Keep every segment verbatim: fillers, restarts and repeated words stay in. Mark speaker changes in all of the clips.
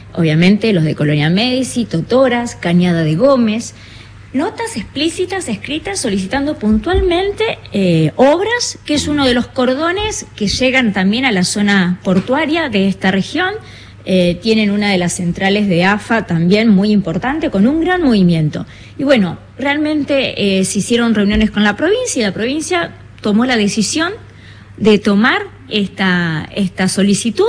Speaker 1: obviamente los de Colonia Medici, Totoras, Cañada de Gómez, notas explícitas escritas solicitando puntualmente eh, obras, que es uno de los cordones que llegan también a la zona portuaria de esta región. Eh, tienen una de las centrales de A F A también muy importante, con un gran movimiento. Y bueno, realmente eh, se hicieron reuniones con la provincia y la provincia tomó la decisión de tomar esta, esta solicitud.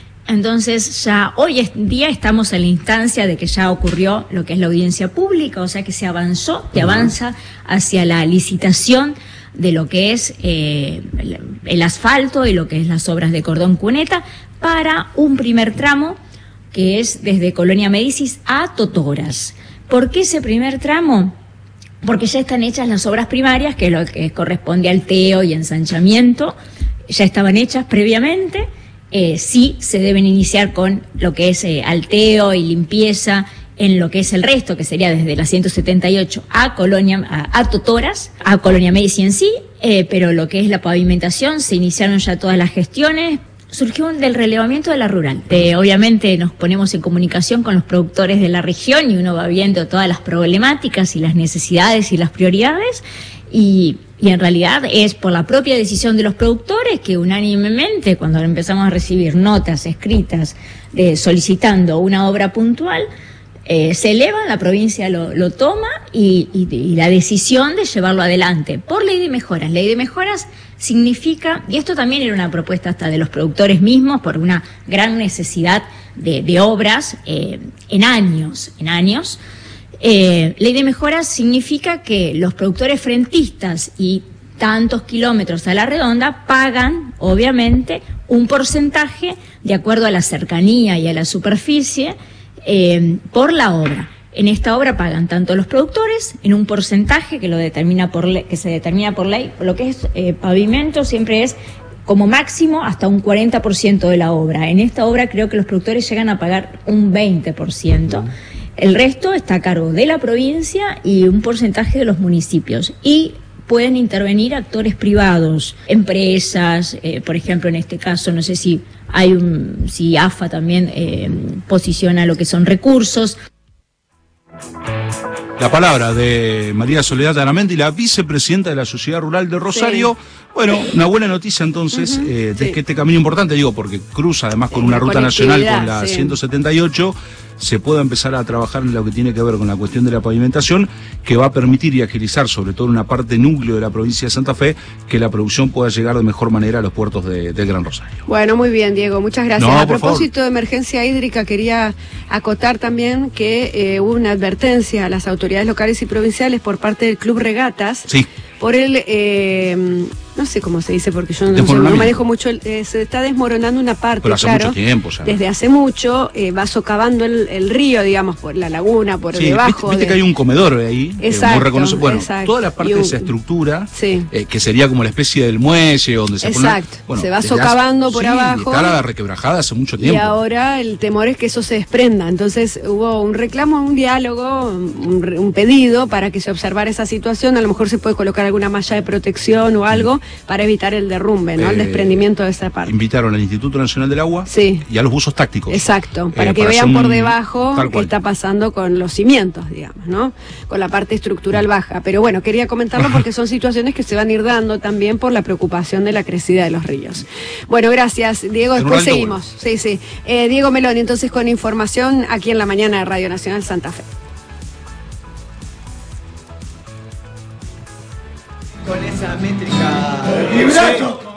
Speaker 1: Entonces ya hoy en día estamos en la instancia de que ya ocurrió lo que es la audiencia pública, o sea que se avanzó, que avanza hacia la licitación de lo que es eh, el, el asfalto y lo que es las obras de cordón cuneta para un primer tramo que es desde Colonia Medici a Totoras. ¿Por qué ese primer tramo? Porque ya están hechas las obras primarias, que es lo que corresponde al teo y ensanchamiento, ya estaban hechas previamente. Eh, sí se deben iniciar con lo que es eh, alteo y limpieza en lo que es el resto, que sería desde la ciento setenta y ocho a Colonia, a, a Totoras, a Colonia Medici en sí, eh, pero lo que es la pavimentación, se iniciaron ya todas las gestiones. Surgió del relevamiento de la rural. Eh, obviamente nos ponemos en comunicación con los productores de la región y uno va viendo todas las problemáticas y las necesidades y las prioridades, y, y en realidad es por la propia decisión de los productores que unánimemente, cuando empezamos a recibir notas escritas de, solicitando una obra puntual, Eh, se eleva, la provincia lo, lo toma y, y, y la decisión de llevarlo adelante por ley de mejoras. Ley de mejoras significa, y esto también era una propuesta hasta de los productores mismos por una gran necesidad de, de obras eh, en años, en años. Eh, ley de mejoras significa que los productores frentistas y tantos kilómetros a la redonda pagan, obviamente, un porcentaje de acuerdo a la cercanía y a la superficie Eh, por la obra. En esta obra pagan tanto los productores en un porcentaje que lo determina por ley, que se determina por ley. Lo que es eh, pavimento siempre es como máximo hasta un cuarenta por ciento de la obra. En esta obra creo que los productores llegan a pagar un veinte por ciento. El resto está a cargo de la provincia y un porcentaje de los municipios. Y pueden intervenir actores privados, empresas, eh, por ejemplo, en este caso, no sé si hay un, si A F A también eh, posiciona lo que son recursos.
Speaker 2: La palabra de María Soledad Aramendi, la vicepresidenta de la Sociedad Rural de Rosario. Sí. Bueno, una buena noticia entonces, uh-huh, eh, de sí. que este camino importante, digo, porque cruza además con una ruta nacional con la sí. ciento setenta y ocho, se pueda empezar a trabajar en lo que tiene que ver con la cuestión de la pavimentación, que va a permitir y agilizar, sobre todo en una parte núcleo de la provincia de Santa Fe, que la producción pueda llegar de mejor manera a los puertos de, del Gran Rosario.
Speaker 3: Bueno, muy bien, Diego, muchas gracias.
Speaker 2: No,
Speaker 3: a propósito
Speaker 2: favor.
Speaker 3: de emergencia hídrica, quería acotar también que eh, hubo una advertencia a las autoridades locales y provinciales por parte del Club Regatas.
Speaker 2: Sí.
Speaker 3: Por el, eh, no sé cómo se dice, porque yo no, no manejo mucho, el, eh, se está desmoronando una parte,
Speaker 2: pero hace
Speaker 3: claro,
Speaker 2: mucho tiempo ya.
Speaker 3: Desde hace mucho, eh, va socavando el, el río, digamos, por la laguna, por
Speaker 2: sí,
Speaker 3: debajo.
Speaker 2: Viste, viste
Speaker 3: de...
Speaker 2: que hay un comedor ahí,
Speaker 3: exacto,
Speaker 2: eh, muy reconocido. Bueno,
Speaker 3: exacto.
Speaker 2: toda la parte
Speaker 3: un...
Speaker 2: de esa estructura,
Speaker 3: sí.
Speaker 2: eh, que sería como la especie del muelle, donde se pone...
Speaker 3: Exacto,
Speaker 2: bueno,
Speaker 3: se va socavando
Speaker 2: hace,
Speaker 3: por
Speaker 2: sí,
Speaker 3: abajo.
Speaker 2: Está requebrajada hace mucho tiempo.
Speaker 3: Y ahora el temor es que eso se desprenda. Entonces hubo un reclamo, un diálogo, un, un pedido para que se observara esa situación. A lo mejor se puede colocar alguna malla de protección o algo para evitar el derrumbe, ¿no? Eh, el desprendimiento de esa parte.
Speaker 2: Invitaron al Instituto Nacional del Agua,
Speaker 3: sí,
Speaker 2: y a los buzos tácticos.
Speaker 3: Exacto, para
Speaker 2: eh,
Speaker 3: que
Speaker 2: para
Speaker 3: vean por
Speaker 2: un...
Speaker 3: debajo qué está pasando con los cimientos, digamos, ¿no? Con la parte estructural baja. Pero bueno, quería comentarlo porque son situaciones que se van a ir dando también por la preocupación de la crecida de los ríos. Bueno, gracias, Diego. Después seguimos. Bueno. Sí, sí. Eh, Diego Meloni, entonces, con información aquí en la mañana de Radio Nacional Santa Fe.
Speaker 4: Con esa métrica.